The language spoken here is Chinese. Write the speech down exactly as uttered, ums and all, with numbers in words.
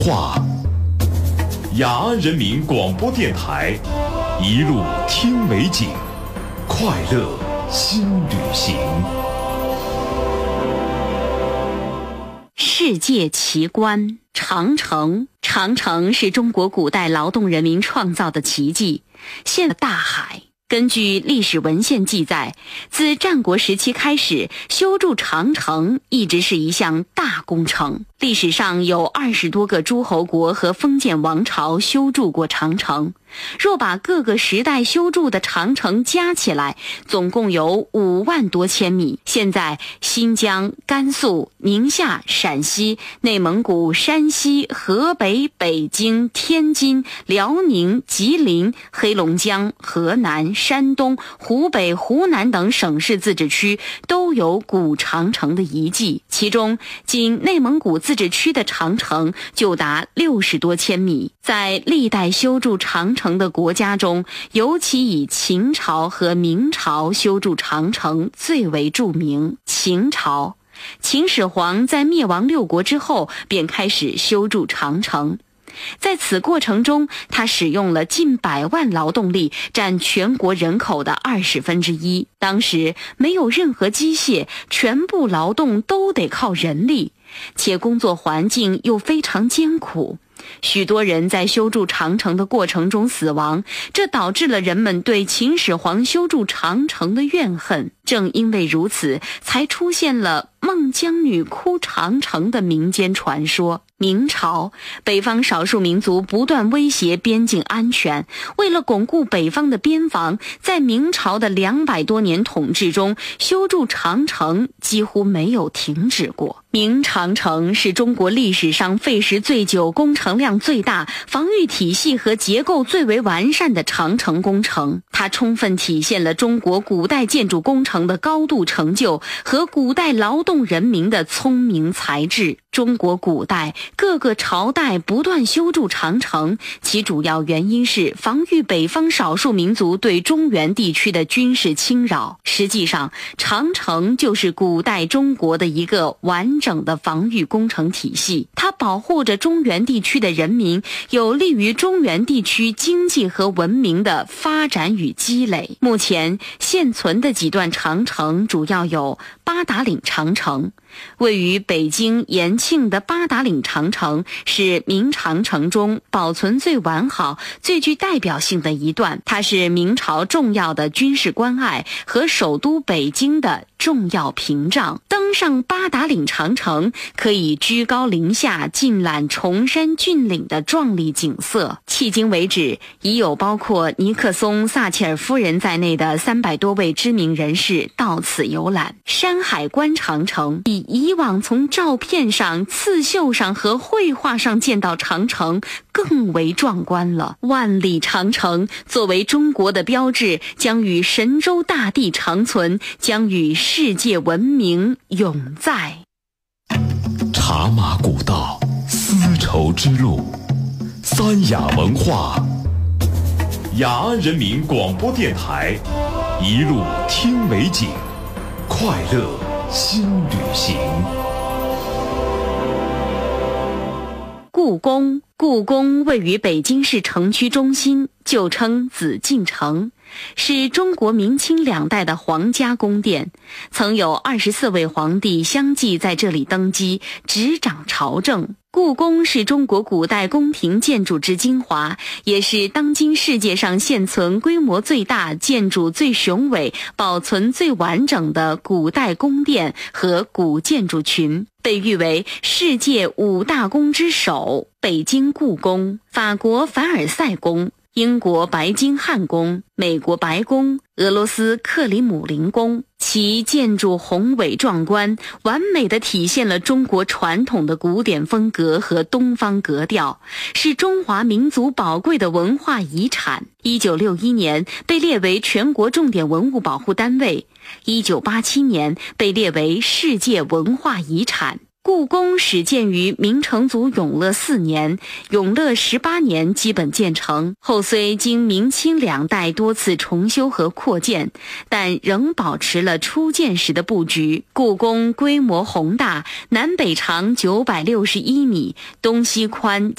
话，雅安人民广播电台，一路听美景，快乐新旅行。 世界奇观，长城。长城是中国古代劳动人民创造的奇迹，现大海。根据历史文献记载，自战国时期开始，修筑长城一直是一项大工程。历史上有二十多个诸侯国和封建王朝修筑过长城，若把各个时代修筑的长城加起来，总共有五万多千米。现在新疆、甘肃、宁夏、陕西、内蒙古、山西、河北、北京、天津、辽宁、吉林、黑龙江、河南、山东、湖北、湖南等省市自治区都有古长城的遗迹，其中仅内蒙古自治区的长城就达六十多千米。在历代修筑长城的国家中，尤其以秦朝和明朝修筑长城最为著名。秦朝，秦始皇在灭亡六国之后便开始修筑长城，在此过程中，他使用了近百万劳动力，占全国人口的二十分之一。当时没有任何机械，全部劳动都得靠人力，且工作环境又非常艰苦。许多人在修筑长城的过程中死亡，这导致了人们对秦始皇修筑长城的怨恨。正因为如此，才出现了孟姜女哭长城的民间传说。明朝，北方少数民族不断威胁边境安全，为了巩固北方的边防，在明朝的两百多年统治中，修筑长城几乎没有停止过。明长城是中国历史上费时最久、工程量最大、防御体系和结构最为完善的长城工程。它充分体现了中国古代建筑工程的高度成就和古代劳动人民的聪明才智。中国古代各个朝代不断修筑长城，其主要原因是防御北方少数民族对中原地区的军事侵扰。实际上，长城就是古代中国的一个完整的防御工程体系，它保护着中原地区的人民，有利于中原地区经济和文明的发展与积累。目前现存的几段长城主要有八达岭长城。位于北京延庆的八达岭长城是明长城中保存最完好、最具代表性的一段，它是明朝重要的军事关隘和首都北京的重要屏障。登上八达岭长城，可以居高临下尽览崇山峻岭的壮丽景色。迄今为止，已有包括尼克松、撒切尔夫人在内的三百多位知名人士到此游览。山海关长城比以往从照片上、刺绣上和绘画上见到长城更为壮观了。万里长城作为中国的标志，将与神州大地长存，将与世界文明永在。 茶马古道，丝绸之路，三雅文化，雅安人民广播电台，一路听美景，快乐新旅行。 故宫，故宫位于北京市城区中心，旧称紫禁城，是中国明清两代的皇家宫殿，曾有二十四位皇帝相继在这里登基，执掌朝政。故宫是中国古代宫廷建筑之精华，也是当今世界上现存规模最大、建筑最雄伟、保存最完整的古代宫殿和古建筑群，被誉为世界五大宫之首。北京故宫、法国凡尔赛宫、英国白金汉宫、美国白宫、俄罗斯克里姆林宫，其建筑宏伟壮观，完美地体现了中国传统的古典风格和东方格调，是中华民族宝贵的文化遗产。一九六一年被列为全国重点文物保护单位，一九八七年被列为世界文化遗产。 故宫始建于明成祖永乐四年，永乐十八年基本建成，后虽经明清两代多次重修和扩建，但仍保持了初建时的布局。故宫规模宏大，南北长九百六十一米，东西宽